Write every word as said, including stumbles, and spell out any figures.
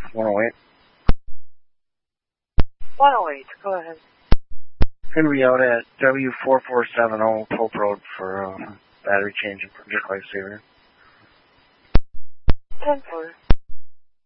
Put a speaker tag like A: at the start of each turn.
A: one oh eight.
B: one oh eight, go ahead.
A: Gonna be out at W four four seven zero Pope Road for uh, battery change and project life saver.
B: ten four.